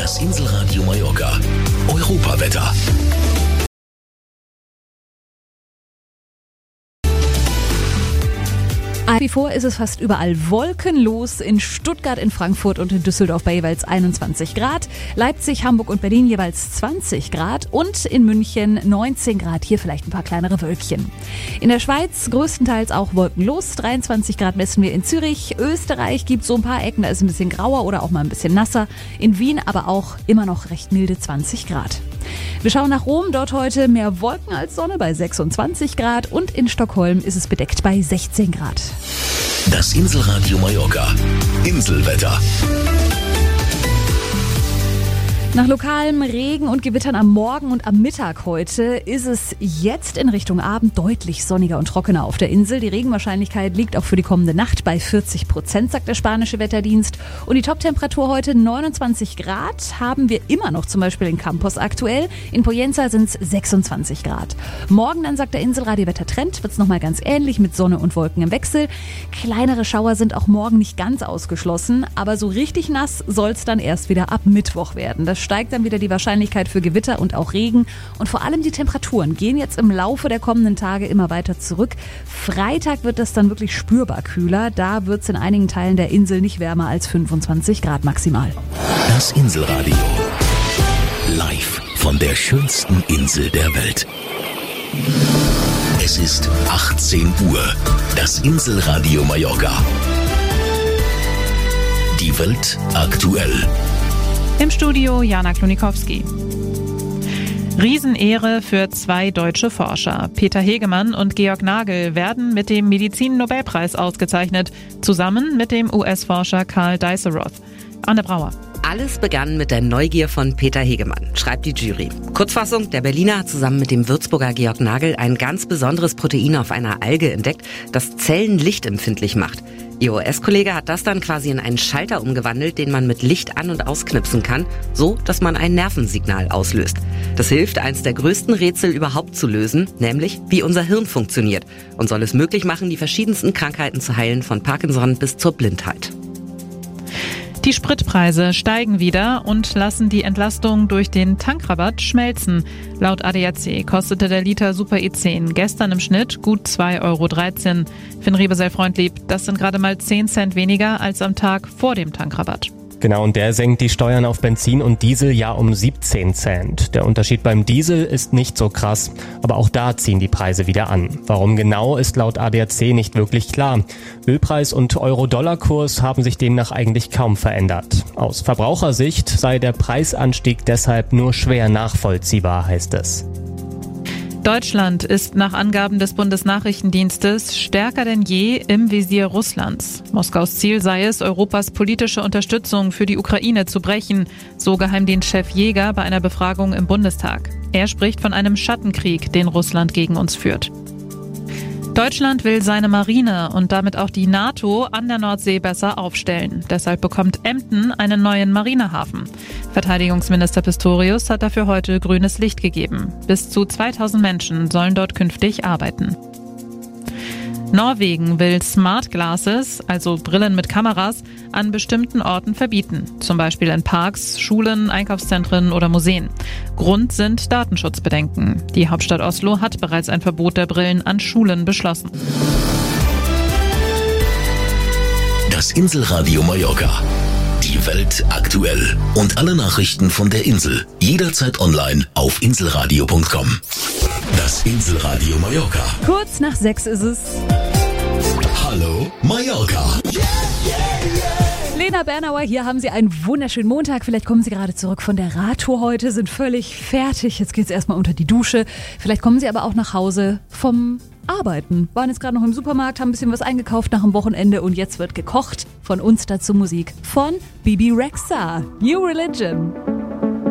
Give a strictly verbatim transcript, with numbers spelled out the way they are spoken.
Das Inselradio Mallorca. Europawetter. Wie vor ist es fast überall wolkenlos. In Stuttgart, in Frankfurt und in Düsseldorf bei jeweils einundzwanzig Grad. Leipzig, Hamburg und Berlin jeweils zwanzig Grad. Und in München neunzehn Grad. Hier vielleicht ein paar kleinere Wölkchen. In der Schweiz größtenteils auch wolkenlos. dreiundzwanzig Grad messen wir in Zürich. Österreich gibt so ein paar Ecken, da ist ein bisschen grauer oder auch mal ein bisschen nasser. In Wien aber auch immer noch recht milde zwanzig Grad. Wir schauen nach Rom, dort heute mehr Wolken als Sonne bei sechsundzwanzig Grad und in Stockholm ist es bedeckt bei sechzehn Grad. Das Inselradio Mallorca. Inselwetter. Nach lokalem Regen und Gewittern am Morgen und am Mittag heute ist es jetzt in Richtung Abend deutlich sonniger und trockener auf der Insel. Die Regenwahrscheinlichkeit liegt auch für die kommende Nacht bei vierzig Prozent, sagt der spanische Wetterdienst. Und die Toptemperatur heute neunundzwanzig Grad haben wir immer noch zum Beispiel in Campos aktuell. In Poyenza sind es sechsundzwanzig Grad. Morgen dann, sagt der Inselradio Wettertrend, wird es nochmal ganz ähnlich mit Sonne und Wolken im Wechsel. Kleinere Schauer sind auch morgen nicht ganz ausgeschlossen, aber so richtig nass soll es dann erst wieder ab Mittwoch werden. Das steigt dann wieder die Wahrscheinlichkeit für Gewitter und auch Regen. Und vor allem die Temperaturen gehen jetzt im Laufe der kommenden Tage immer weiter zurück. Freitag wird es dann wirklich spürbar kühler. Da wird es in einigen Teilen der Insel nicht wärmer als fünfundzwanzig Grad maximal. Das Inselradio. Live von der schönsten Insel der Welt. Es ist achtzehn Uhr. Das Inselradio Mallorca. Die Welt aktuell. Im Studio Jana Klonikowski. Riesenehre für zwei deutsche Forscher. Peter Hegemann und Georg Nagel werden mit dem Medizin-Nobelpreis ausgezeichnet, zusammen mit dem U S-Forscher Karl Dijsselroth. Anne Brauer. Alles begann mit der Neugier von Peter Hegemann, schreibt die Jury. Kurzfassung, der Berliner hat zusammen mit dem Würzburger Georg Nagel ein ganz besonderes Protein auf einer Alge entdeckt, das Zellen lichtempfindlich macht. Ihr U S-Kollege hat das dann quasi in einen Schalter umgewandelt, den man mit Licht an- und ausknipsen kann, so dass man ein Nervensignal auslöst. Das hilft, eins der größten Rätsel überhaupt zu lösen, nämlich wie unser Hirn funktioniert und soll es möglich machen, die verschiedensten Krankheiten zu heilen, von Parkinson bis zur Blindheit. Die Spritpreise steigen wieder und lassen die Entlastung durch den Tankrabatt schmelzen. Laut A D A C kostete der Liter Super E zehn gestern im Schnitt gut zwei Euro dreizehn. Finn Riebesell-Freundlieb, das sind gerade mal zehn Cent weniger als am Tag vor dem Tankrabatt. Genau, und der senkt die Steuern auf Benzin und Diesel ja um siebzehn Cent. Der Unterschied beim Diesel ist nicht so krass, aber auch da ziehen die Preise wieder an. Warum genau, ist laut A D A C nicht wirklich klar. Ölpreis und Euro-Dollar-Kurs haben sich demnach eigentlich kaum verändert. Aus Verbrauchersicht sei der Preisanstieg deshalb nur schwer nachvollziehbar, heißt es. Deutschland ist nach Angaben des Bundesnachrichtendienstes stärker denn je im Visier Russlands. Moskaus Ziel sei es, Europas politische Unterstützung für die Ukraine zu brechen, so Geheimdienstchef Jäger bei einer Befragung im Bundestag. Er spricht von einem Schattenkrieg, den Russland gegen uns führt. Deutschland will seine Marine und damit auch die NATO an der Nordsee besser aufstellen. Deshalb bekommt Emden einen neuen Marinehafen. Verteidigungsminister Pistorius hat dafür heute grünes Licht gegeben. Bis zu zweitausend Menschen sollen dort künftig arbeiten. Norwegen will Smart Glasses, also Brillen mit Kameras, an bestimmten Orten verbieten. Zum Beispiel in Parks, Schulen, Einkaufszentren oder Museen. Grund sind Datenschutzbedenken. Die Hauptstadt Oslo hat bereits ein Verbot der Brillen an Schulen beschlossen. Das Inselradio Mallorca. Die Welt aktuell. Und alle Nachrichten von der Insel. Jederzeit online auf inselradio punkt com. Das Inselradio Mallorca. Kurz nach sechs ist es. Hallo Mallorca. Lena Bernauer, hier haben Sie einen wunderschönen Montag. Vielleicht kommen Sie gerade zurück von der Radtour heute, sind völlig fertig. Jetzt geht's erstmal unter die Dusche. Vielleicht kommen Sie aber auch nach Hause vom Arbeiten. Waren jetzt gerade noch im Supermarkt, haben ein bisschen was eingekauft nach dem Wochenende und jetzt wird gekocht. Von uns dazu Musik von Bibi Rexha. New Religion.